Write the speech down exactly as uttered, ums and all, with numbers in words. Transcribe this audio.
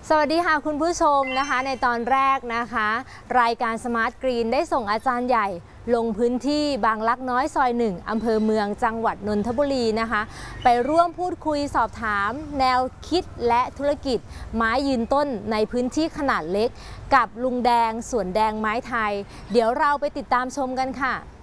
สวัสดีค่ะคุณผู้ชมนะคะในตอนแรกนะคะรายการ Smart Green ได้ส่งอาจารย์ใหญ่ลงพื้นที่บางลักน้อยซอยหนึ่งอำเภอเมืองจังหวัดนนทบุรีนะคะไปร่วมพูดคุยสอบถามแนวคิดและธุรกิจไม้ยืนต้นในพื้นที่ขนาดเล็กกับลุงแดงสวนแดงไม้ไทยเดี๋ยวเราไปติดตามชมกันค่ะ